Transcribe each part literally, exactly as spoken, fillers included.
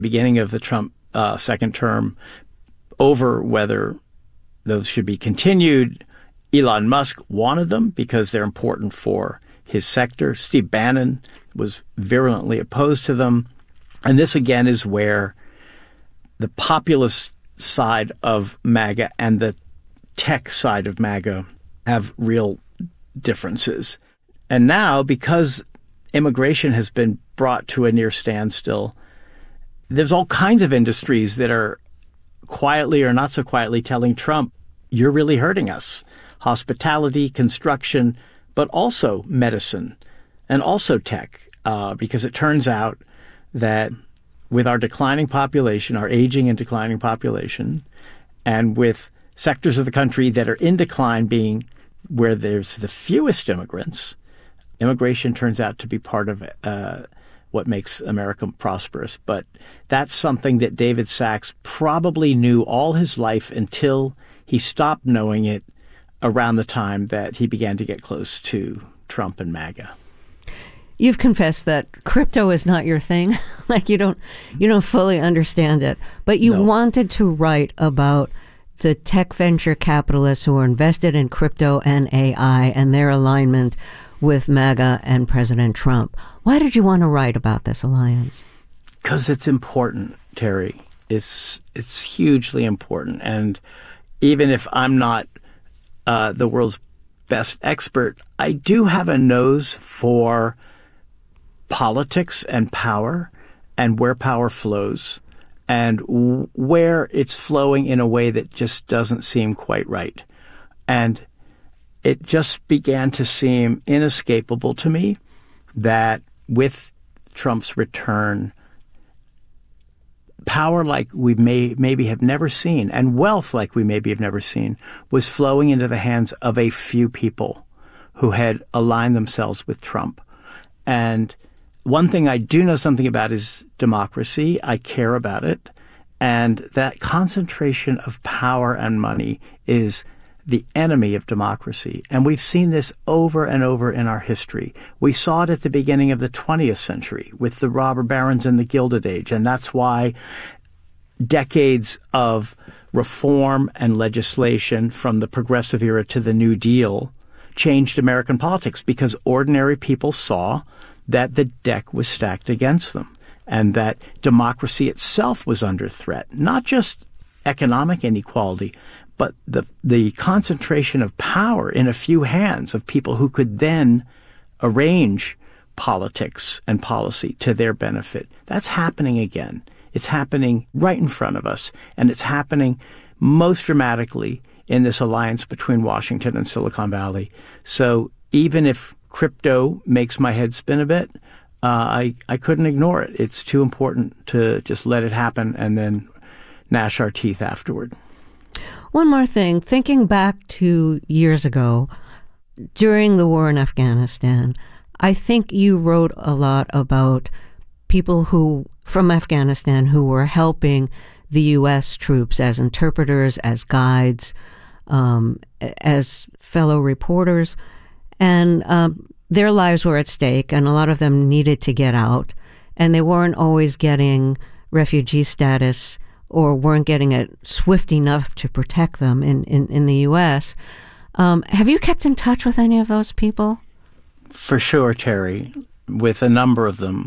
beginning of the Trump uh, second term over whether those should be continued. Elon Musk wanted them because they're important for his sector. Steve Bannon was virulently opposed to them. And this, again, is where the populist side of MAGA and the tech side of MAGA have real differences. And now, because immigration has been brought to a near standstill, there's all kinds of industries that are quietly or not so quietly telling Trump, you're really hurting us. Hospitality, construction, but also medicine and also tech, uh, because it turns out that with our declining population, our aging and declining population, and with sectors of the country that are in decline being where there's the fewest immigrants, immigration turns out to be part of uh, what makes America prosperous. But that's something that David Sacks probably knew all his life until he stopped knowing it around the time that he began to get close to Trump and MAGA. You've confessed that crypto is not your thing. Like you don't you don't fully understand it. But you No. wanted to write about the tech venture capitalists who are invested in crypto and A I and their alignment with MAGA and President Trump. Why did you want to write about this alliance? Because it's important, Terry. It's it's hugely important. And even if I'm not uh, the world's best expert, I do have a nose for politics and power and where power flows and w- where it's flowing in a way that just doesn't seem quite right. And it just began to seem inescapable to me that with Trump's return, power like we may maybe have never seen and wealth like we maybe have never seen was flowing into the hands of a few people who had aligned themselves with Trump. And one thing I do know something about is democracy. I care about it. And that concentration of power and money is the enemy of democracy. And we've seen this over and over in our history. We saw it at the beginning of the twentieth century with the robber barons in the Gilded Age. And that's why decades of reform and legislation from the Progressive era to the New Deal changed American politics, because ordinary people saw that the deck was stacked against them and that democracy itself was under threat, not just economic inequality, but the the concentration of power in a few hands of people who could then arrange politics and policy to their benefit. That's happening again. It's happening right in front of us, and it's happening most dramatically in this alliance between Washington and Silicon Valley. So even if crypto makes my head spin a bit, uh, I, I couldn't ignore it. It's too important to just let it happen and then gnash our teeth afterward. One more thing, thinking back to years ago, during the war in Afghanistan, I think you wrote a lot about people who from Afghanistan who were helping the U S troops as interpreters, as guides, um, as fellow reporters. And um, their lives were at stake, and a lot of them needed to get out. And they weren't always getting refugee status or weren't getting it swift enough to protect them in, in, in the U S. Um, have you kept in touch with any of those people? For sure, Terry, with a number of them,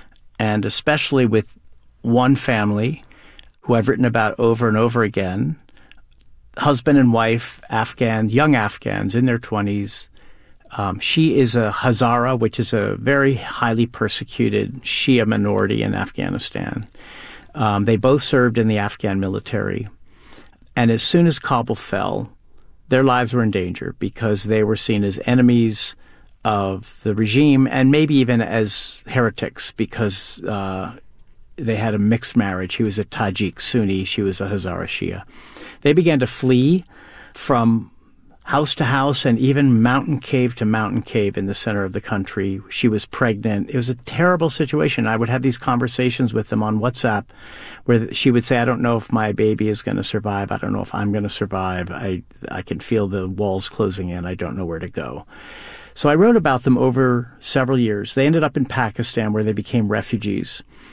and especially with one family who I've written about over and over again, husband and wife, Afghan, young Afghans in their twenties. Um, she is a Hazara, which is a very highly persecuted Shia minority in Afghanistan. Um, they both served in the Afghan military. And as soon as Kabul fell, their lives were in danger because they were seen as enemies of the regime and maybe even as heretics because uh, they had a mixed marriage. He was a Tajik Sunni. She was a Hazara Shia. They began to flee from house to house and even mountain cave to mountain cave in the center of the country. She was pregnant. It was a terrible situation. I would have these conversations with them on WhatsApp where she would say, I don't know if my baby is going to survive. I don't know if I'm going to survive. I, I can feel the walls closing in. I don't know where to go. So I wrote about them over several years. They ended up in Pakistan where they became refugees.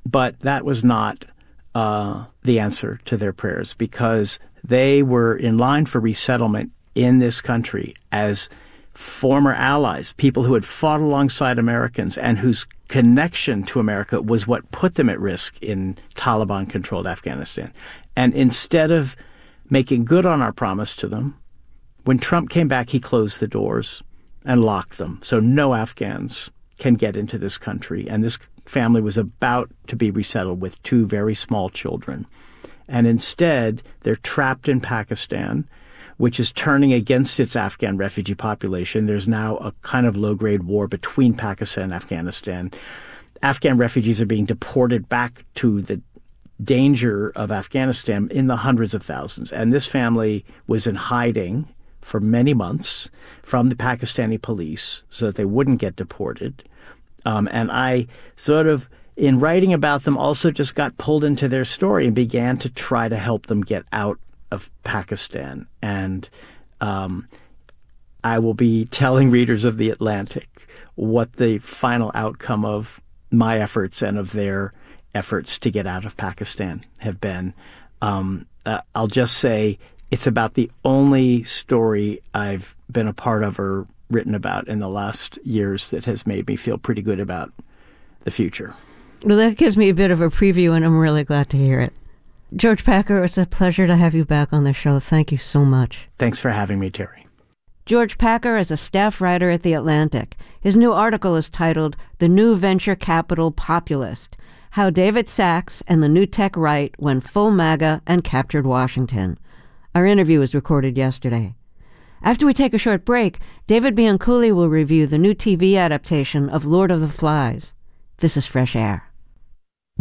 But that was not uh, the answer to their prayers, because they were in line for resettlement in this country as former allies, people who had fought alongside Americans and whose connection to America was what put them at risk in Taliban-controlled Afghanistan. And instead of making good on our promise to them, when Trump came back, he closed the doors and locked them. So no Afghans can get into this country. And this family was about to be resettled with two very small children. And instead, they're trapped in Pakistan, which is turning against its Afghan refugee population. There's now a kind of low-grade war between Pakistan and Afghanistan. Afghan refugees are being deported back to the danger of Afghanistan in the hundreds of thousands. And this family was in hiding for many months from the Pakistani police so that they wouldn't get deported. Um, and I sort of, in writing about them, also just got pulled into their story and began to try to help them get out of Pakistan. And um, I will be telling readers of The Atlantic what the final outcome of my efforts and of their efforts to get out of Pakistan have been. Um, uh, I'll just say it's about the only story I've been a part of or written about in the last years that has made me feel pretty good about the future. Well, that gives me a bit of a preview, and I'm really glad to hear it. George Packer, it's a pleasure to have you back on the show. Thank you so much. Thanks for having me, Terry. George Packer is a staff writer at The Atlantic. His new article is titled The New Venture Capital Populist: How David Sacks and the New Tech Right Went Full MAGA and Captured Washington. Our interview was recorded yesterday. After we take a short break, David Bianculli will review the new T V adaptation of Lord of the Flies. This is Fresh Air.